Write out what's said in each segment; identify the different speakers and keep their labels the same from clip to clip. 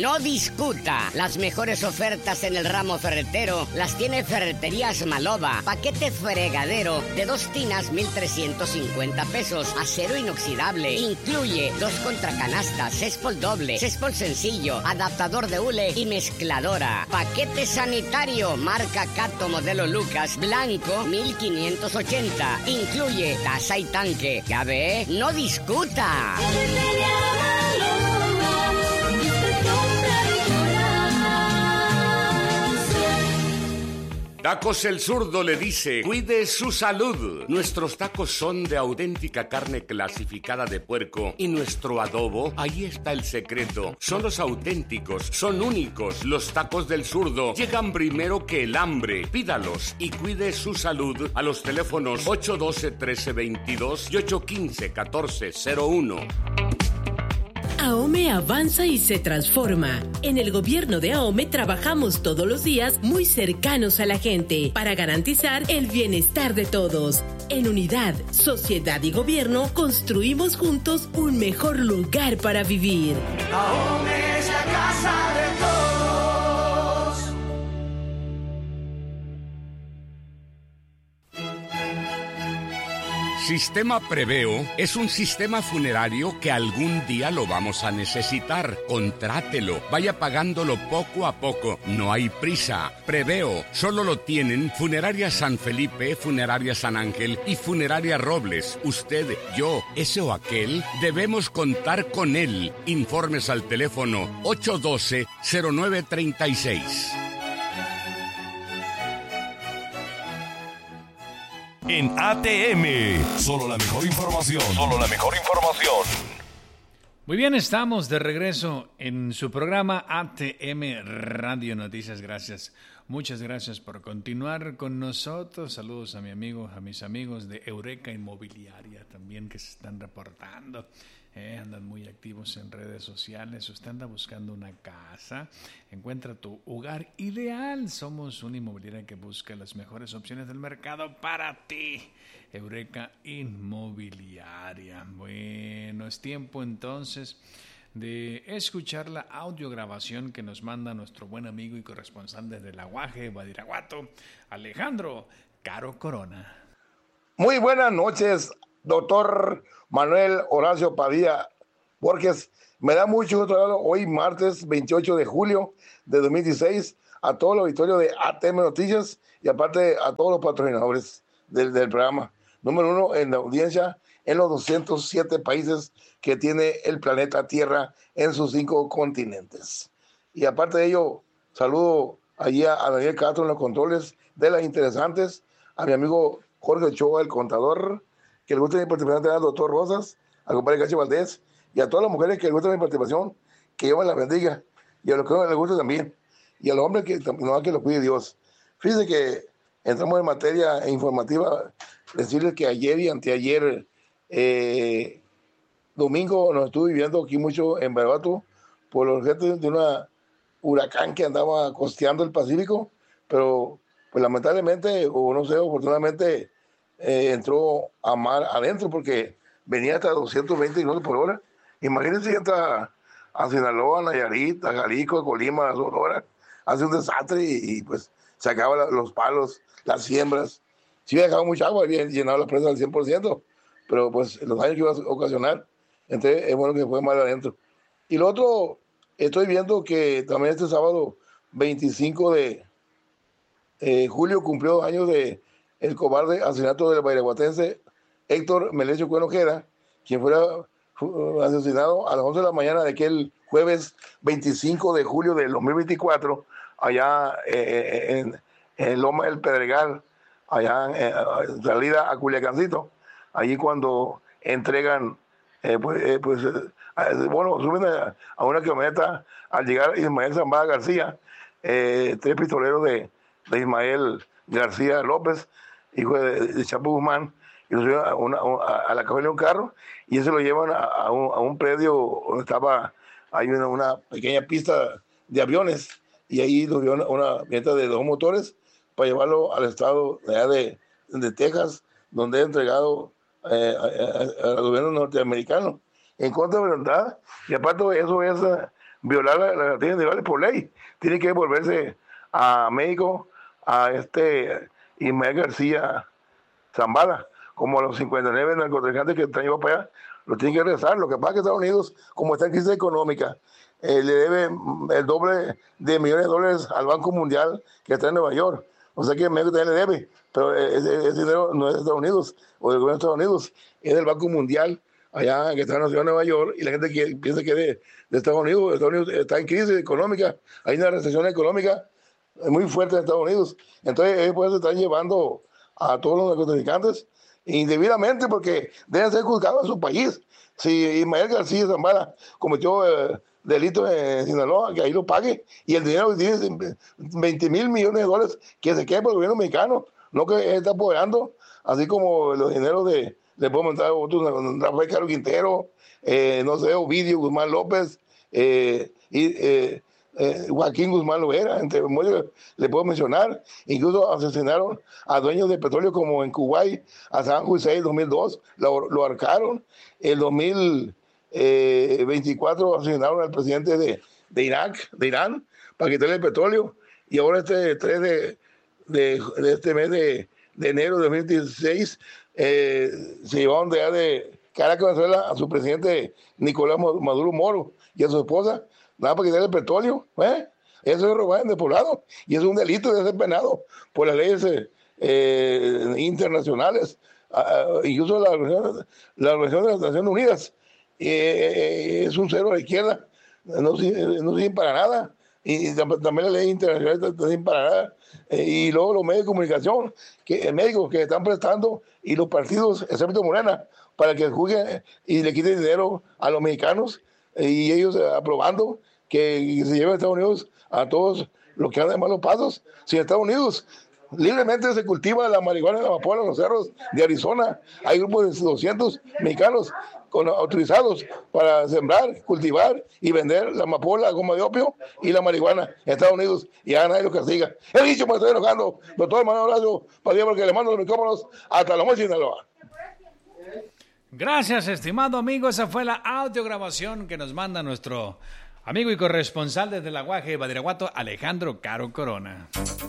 Speaker 1: no discuta. Las mejores ofertas en el ramo ferretero las tiene Ferreterías Maloba. Paquete fregadero de 2 tinas, 1,350 pesos. Acero inoxidable. Incluye 2 contracanastas, céspol doble, céspol sencillo, adaptador de hule y mezcladora. Paquete sanitario, marca Cato modelo Lucas, blanco, 1,580. Incluye taza y tanque. ¿Ya ve? ¡No discuta!
Speaker 2: Tacos El Zurdo le dice, cuide su salud. Nuestros tacos son de auténtica carne clasificada de puerco y nuestro adobo, ahí está el secreto. Son los auténticos, son únicos. Los tacos del Zurdo llegan primero que el hambre. Pídalos y cuide su salud a los teléfonos 812-1322 y 815-1401.
Speaker 3: AOME avanza y se transforma. En el gobierno de AOME trabajamos todos los días muy cercanos a la gente para garantizar el bienestar de todos. En unidad, sociedad y gobierno construimos juntos un mejor lugar para vivir.
Speaker 4: AOME es la casa de todos.
Speaker 2: Sistema Preveo es un sistema funerario que algún día lo vamos a necesitar. Contrátelo, vaya pagándolo poco a poco. No hay prisa. Preveo solo lo tienen Funeraria San Felipe, Funeraria San Ángel y Funeraria Robles. Usted, yo, ese o aquel, debemos contar con él. Informes al teléfono 812-0936.
Speaker 5: En ATM, solo la mejor información. Solo la mejor información.
Speaker 6: Muy bien, estamos de regreso en su programa ATM Radio Noticias. Gracias. Muchas gracias por continuar con nosotros. Saludos a mis amigos de Eureka Inmobiliaria también que se están reportando. Andan muy activos en redes sociales. Usted anda buscando una casa, encuentra tu hogar ideal. Somos una inmobiliaria que busca las mejores opciones del mercado para ti. Eureka Inmobiliaria. Bueno, es tiempo entonces de escuchar la audiograbación que nos manda nuestro buen amigo y corresponsal desde el Aguaje, Badiraguato, Alejandro Caro Corona.
Speaker 7: Muy buenas noches, doctor Manuel Horacio Padilla Borges. Me da mucho gusto hoy martes 28 de julio de 2016 a todo el auditorio de ATM Noticias y aparte a todos los patrocinadores del programa. Número 1 en la audiencia en los 207 países que tiene el planeta Tierra en sus 5 continentes. Y aparte de ello, saludo allí a Daniel Castro en los controles de las interesantes, a mi amigo Jorge Ochoa, el contador, que le gusta mi participación, al doctor Rosas, al compadre Cachi Valdés, y a todas las mujeres que le gusta mi participación, que Dios la bendiga, y a los que no les gusta también, y a los hombres que no que los cuide Dios. Fíjense que entramos en materia informativa, decirles que ayer y anteayer, domingo, nos estuve viviendo aquí mucho en Badiraguato por los efectos de una huracán que andaba costeando el Pacífico, pero pues lamentablemente, o no sé, afortunadamente, entró a mar adentro porque venía hasta 220 kilómetros por hora. Imagínense hasta a Sinaloa, a Nayarit, a Jalisco, a Colima, a Sonora, hace un desastre y pues se acaban los palos, las siembras. Sí había dejado mucha agua, había llenado las presas al 100%, pero pues los daños que iba a ocasionar, entonces es bueno que fue mal adentro. Y lo otro, estoy viendo que también este sábado 25 de julio cumplió 2 años de el cobarde asesinato del badiraguatense Héctor Melesio Cuenojera, quien fue asesinado a las 11 de la mañana de aquel jueves 25 de julio del 2024, allá en Loma del Pedregal, allá en salida a Culiacancito, allí cuando entregan, suben a una camioneta al llegar Ismael Zambada García, 3 pistoleros de Ismael García López, hijo de Chapo Guzmán, y lo suben a la cajuela de un carro, y eso lo llevan a un predio donde estaba, hay una pequeña pista de aviones, y ahí lo llevan una avioneta de 2 motores para llevarlo al estado de Texas, donde es entregado al gobierno norteamericano en contra de voluntad. Y aparte de eso es violar las garantías individuales por ley. Tiene que devolverse a México a Ismael García Zambada, como a los 59 narcotraficantes que están llevados para allá, lo tienen que regresar. Lo que pasa es que Estados Unidos, como está en crisis económica, le debe el doble de millones de dólares al Banco Mundial que está en Nueva York. O sea que México también le debe, pero ese dinero no es de Estados Unidos o del gobierno de Estados Unidos, es del Banco Mundial allá que está en la ciudad de Nueva York, y la gente piensa que es de Estados Unidos. Estados Unidos está en crisis económica, hay una recesión económica muy fuerte en Estados Unidos. Entonces ellos pues están llevando a todos los narcotraficantes indebidamente porque deben ser juzgados en su país. Si Ismael García Zambada cometió delitos en Sinaloa, que ahí lo pague, y el dinero que tiene 20 mil millones de dólares que se quede por el gobierno mexicano, no que él está apoderando, así como los dineros le puedo montar otros, Rafael Caro Quintero, no sé, Ovidio Guzmán López, Joaquín Guzmán Loera, entre muchos le puedo mencionar. Incluso asesinaron a dueños de petróleo como en Kuwait, a Saddam Hussein en 2002, lo ahorcaron. En 2024 asesinaron al presidente de Irán, para quitarle el petróleo. Y ahora este 3 de este mes de enero de 2016 se llevaron de Caracas, Venezuela, a su presidente Nicolás Maduro Moro y a su esposa, nada para quitarle el petróleo. Eso es robar en despoblado, y es un delito de ser penado por las leyes internacionales, incluso la Organización de las Naciones Unidas. Es un cero a la izquierda, no sirven para nada, y también la ley internacional no sirven para nada. Y luego los medios de comunicación, médicos que están prestando, y los partidos, excepto Morena, para que juzguen y le quiten dinero a los mexicanos, y ellos aprobando que se lleven a Estados Unidos a todos los que andan de malos pasos. Si en Estados Unidos libremente se cultiva la marihuana y la amapola en los cerros de Arizona, hay grupos de 200 mexicanos autorizados para sembrar, cultivar y vender la amapola, la goma de opio y la marihuana en Estados Unidos, y a nadie los castiga. He dicho, me estoy enojando. Doctor Manuel Horacio Padilla, porque le mando los micrófonos hasta la Mocha, Sinaloa.
Speaker 6: Gracias, estimado amigo. Esa fue la audiograbación que nos manda nuestro amigo y corresponsal desde la Guaje, Badiraguato, Alejandro Caro Corona.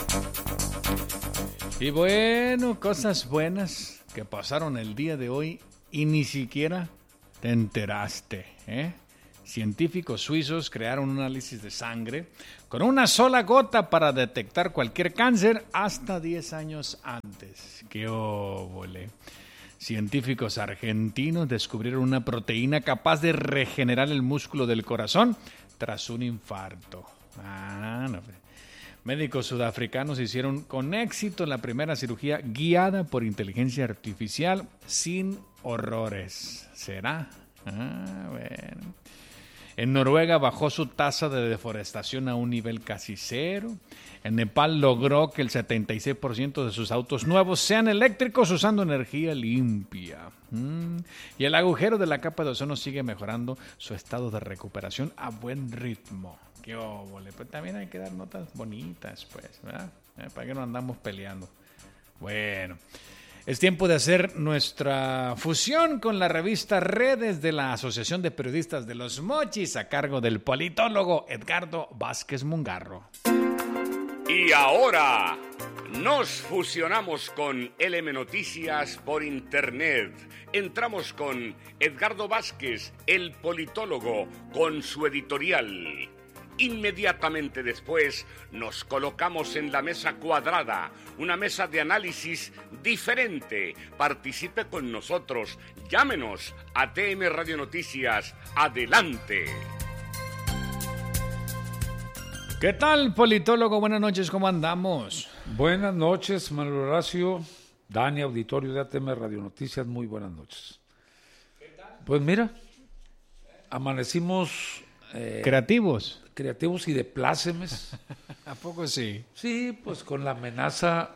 Speaker 6: Y bueno, cosas buenas que pasaron el día de hoy y ni siquiera te enteraste, ¿eh? Científicos suizos crearon un análisis de sangre con una sola gota para detectar cualquier cáncer hasta 10 años antes. ¡Qué óvole! Científicos argentinos descubrieron una proteína capaz de regenerar el músculo del corazón tras un infarto. No. Médicos sudafricanos hicieron con éxito la primera cirugía guiada por inteligencia artificial sin horrores. ¿Será? Bueno. En Noruega bajó su tasa de deforestación a un nivel casi cero. En Nepal logró que el 76% de sus autos nuevos sean eléctricos usando energía limpia. Y el agujero de la capa de ozono sigue mejorando su estado de recuperación a buen ritmo. ¡Qué óvole! Pues también hay que dar notas bonitas, pues, ¿verdad? ¿Para qué no andamos peleando? Bueno, es tiempo de hacer nuestra fusión con la revista Redes de la Asociación de Periodistas de Los Mochis, a cargo del politólogo Edgardo Vázquez Mungarro.
Speaker 2: Y ahora nos fusionamos con LM Noticias por internet. Entramos con Edgardo Vázquez, el politólogo, con su editorial. Inmediatamente después nos colocamos en la mesa cuadrada, una mesa de análisis diferente. Participe con nosotros, llámenos a TM Radio Noticias. Adelante.
Speaker 6: ¿Qué tal, politólogo? Buenas noches, ¿cómo andamos?
Speaker 8: Buenas noches, Manuel Horacio, Dani, auditorio de ATM Radio Noticias, muy buenas noches. ¿Qué tal? Pues mira, amanecimos...
Speaker 6: ¿Creativos
Speaker 8: y de plácemes.
Speaker 6: ¿A poco sí?
Speaker 8: Sí, pues con la amenaza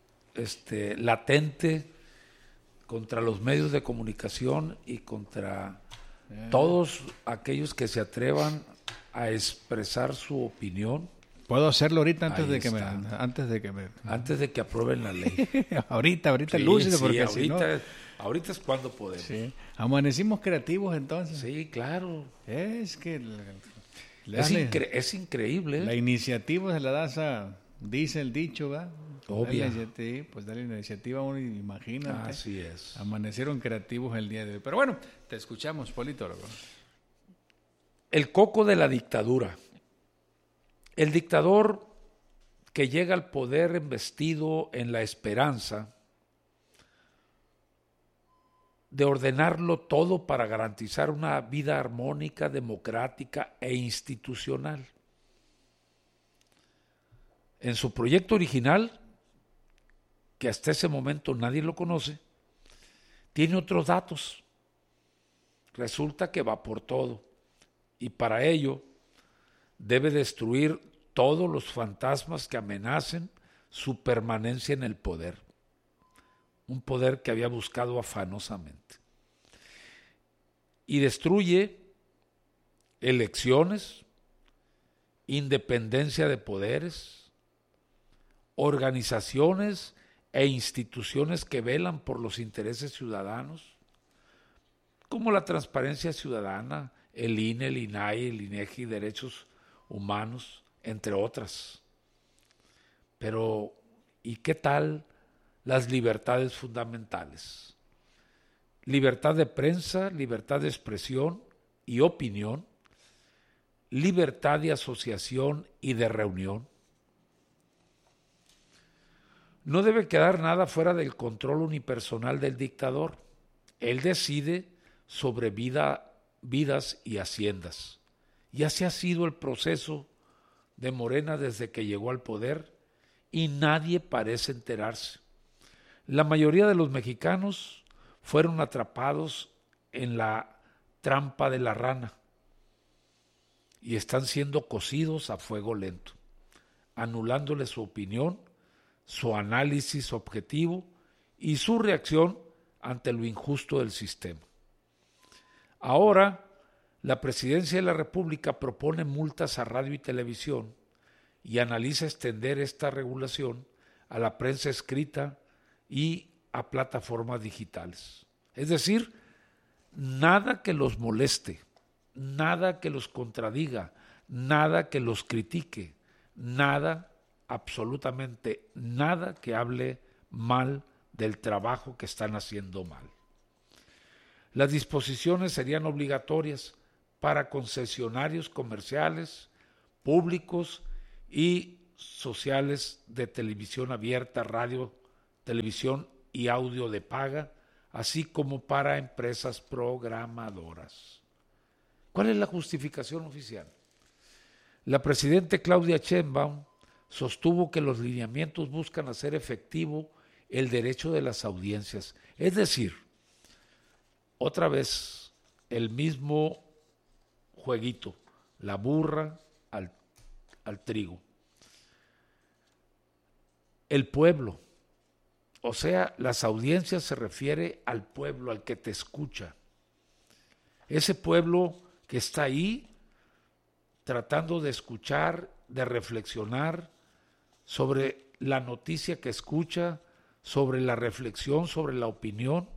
Speaker 8: latente contra los medios de comunicación y contra todos aquellos que se atrevan a expresar su opinión.
Speaker 6: ¿Puedo hacerlo ahorita antes de que aprueben la ley? ahorita sí, lúcido, porque
Speaker 8: ahorita es cuando podemos.
Speaker 6: Sí. Amanecimos creativos entonces.
Speaker 8: Sí, claro.
Speaker 6: Es que
Speaker 8: Es increíble.
Speaker 6: La iniciativa se la das dice el dicho, ¿verdad?
Speaker 8: Obvio.
Speaker 6: Pues dale la iniciativa a uno, imagínate.
Speaker 8: Así es.
Speaker 6: Amanecieron creativos el día de hoy. Pero bueno, te escuchamos, politólogo.
Speaker 8: El coco de la dictadura. El dictador que llega al poder embestido en la esperanza de ordenarlo todo para garantizar una vida armónica, democrática e institucional. En su proyecto original, que hasta ese momento nadie lo conoce, tiene otros datos. Resulta que va por todo y para ello debe destruir todos los fantasmas que amenacen su permanencia en el poder. Un poder que había buscado afanosamente. Y destruye elecciones, independencia de poderes, organizaciones e instituciones que velan por los intereses ciudadanos, como la transparencia ciudadana, el INE, el INAI, el INEGI, derechos humanos, entre otras. Pero, ¿y qué tal las libertades fundamentales? Libertad de prensa, libertad de expresión y opinión, libertad de asociación y de reunión. No debe quedar nada fuera del control unipersonal del dictador. Él decide sobre vidas y haciendas. Y así ha sido el proceso de Morena desde que llegó al poder y nadie parece enterarse. La mayoría de los mexicanos fueron atrapados en la trampa de la rana y están siendo cocidos a fuego lento, anulándole su opinión, su análisis objetivo y su reacción ante lo injusto del sistema. Ahora, la Presidencia de la República propone multas a radio y televisión y analiza extender esta regulación a la prensa escrita y a plataformas digitales. Es decir, nada que los moleste, nada que los contradiga, nada que los critique, nada, absolutamente nada que hable mal del trabajo que están haciendo mal. Las disposiciones serían obligatorias para concesionarios comerciales, públicos y sociales de televisión abierta, radio, televisión y audio de paga, así como para empresas programadoras. ¿Cuál es la justificación oficial? La presidenta Claudia Sheinbaum sostuvo que los lineamientos buscan hacer efectivo el derecho de las audiencias, es decir, otra vez el mismo jueguito, la burra al trigo. El pueblo, o sea, las audiencias se refiere al pueblo, al que te escucha. Ese pueblo que está ahí tratando de escuchar, de reflexionar sobre la noticia que escucha, sobre la reflexión, sobre la opinión,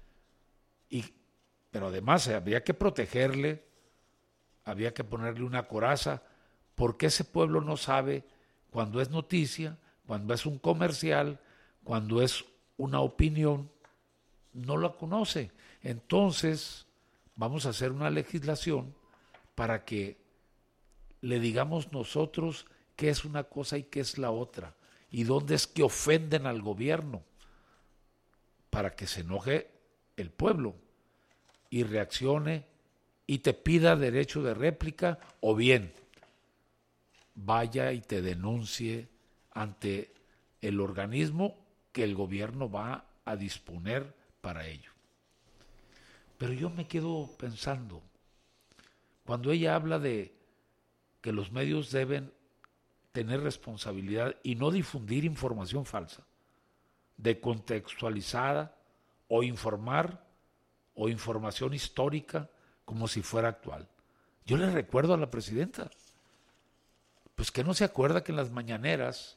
Speaker 8: pero además había que protegerle, había que ponerle una coraza, porque ese pueblo no sabe cuando es noticia, cuando es un comercial, cuando es una opinión, no la conoce. Entonces, vamos a hacer una legislación para que le digamos nosotros qué es una cosa y qué es la otra, y dónde es que ofenden al gobierno, para que se enoje el pueblo y reaccione y te pida derecho de réplica, o bien vaya y te denuncie ante el organismo que el gobierno va a disponer para ello. Pero yo me quedo pensando, cuando ella habla de que los medios deben tener responsabilidad y no difundir información falsa, decontextualizada, o informar o información histórica como si fuera actual. Yo le recuerdo a la presidenta, pues que no se acuerda que en las mañaneras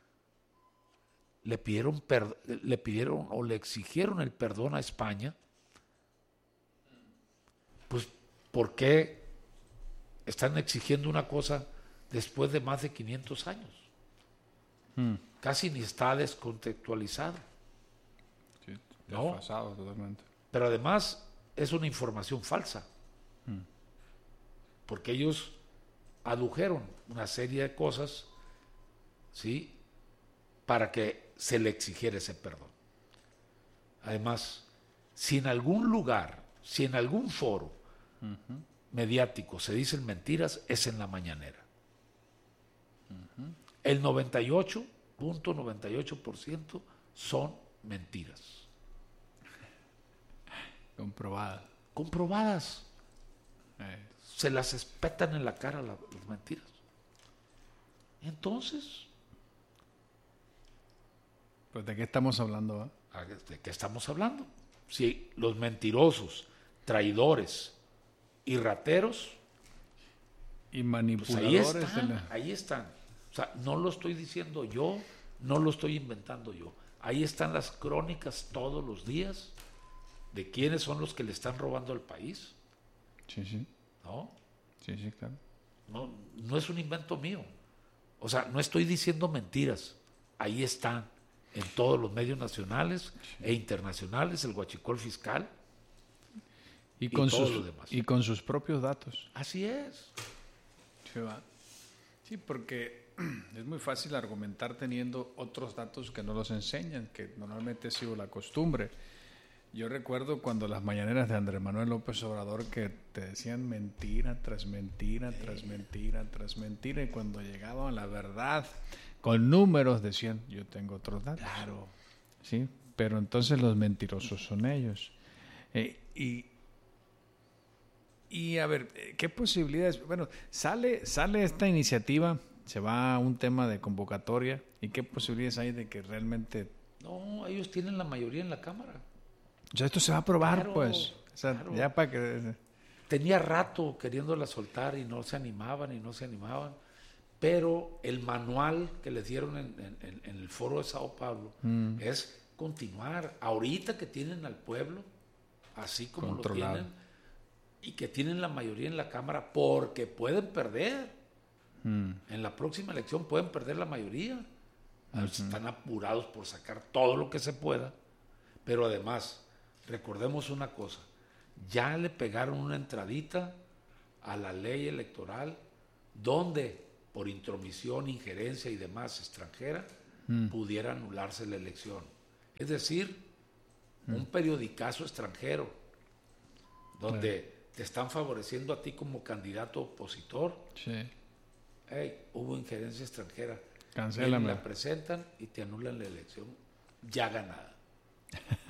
Speaker 8: le pidieron o le exigieron el perdón a España, pues ¿por qué están exigiendo una cosa después de más de 500 años. Casi ni está descontextualizado.
Speaker 6: Sí,
Speaker 8: ¿no?
Speaker 6: desfasado totalmente.
Speaker 8: Pero además es una información falsa. Porque ellos adujeron una serie de cosas, ¿sí?, para que se le exigiera ese perdón. Además, si en algún lugar, si en algún foro mediático se dicen mentiras, es en la mañanera. El 98.98% son mentiras. Comprobadas. Se las espetan en la cara las mentiras. Entonces,
Speaker 6: pues ¿de qué estamos hablando?
Speaker 8: ¿de qué estamos hablando? Si los mentirosos, traidores y rateros
Speaker 6: y
Speaker 8: pues
Speaker 6: manipuladores,
Speaker 8: ahí están. O sea, no lo estoy diciendo yo, no lo estoy inventando yo. Ahí están las crónicas todos los días de quiénes son los que le están robando al país.
Speaker 6: Sí.
Speaker 8: ¿No?
Speaker 6: Sí, claro.
Speaker 8: No es un invento mío. O sea, no estoy diciendo mentiras. Ahí están, en todos los medios nacionales e internacionales, el huachicol fiscal
Speaker 6: y con
Speaker 8: todo
Speaker 6: sus,
Speaker 8: lo demás.
Speaker 6: Y con sus propios datos.
Speaker 8: Así es.
Speaker 6: Sí, porque es muy fácil argumentar teniendo otros datos que no los enseñan, que normalmente ha sido la costumbre. Yo recuerdo cuando las mañaneras de Andrés Manuel López Obrador que te decían mentira tras mentira, tras mentira, tras mentira, y cuando llegaban a la verdad, con números decían, yo tengo otros datos.
Speaker 8: Claro.
Speaker 6: Sí, pero entonces los mentirosos son ellos. Y a ver, ¿qué posibilidades? Bueno, sale esta iniciativa, se va a un tema de convocatoria, ¿y qué posibilidades hay de que realmente...
Speaker 8: No, ellos tienen la mayoría en la Cámara.
Speaker 6: O sea, esto se va a aprobar,
Speaker 8: Claro,
Speaker 6: pues. O sea,
Speaker 8: claro.
Speaker 6: ya para que...
Speaker 8: Tenía rato queriéndola soltar y no se animaban. Pero el manual que les dieron en el foro de Sao Paulo es continuar. Ahorita que tienen al pueblo, así como
Speaker 6: controlado,
Speaker 8: lo tienen, y que tienen la mayoría en la Cámara, porque pueden perder. En la próxima elección pueden perder la mayoría. Están apurados por sacar todo lo que se pueda. Pero además, recordemos una cosa, ya le pegaron una entradita a la ley electoral donde por intromisión, injerencia y demás extranjera pudiera anularse la elección. Es decir, un periodicazo extranjero donde te están favoreciendo a ti como candidato opositor.
Speaker 6: Sí.
Speaker 8: Hey, hubo injerencia extranjera.
Speaker 6: Cancélame.
Speaker 8: La presentan y te anulan la elección ya ganada.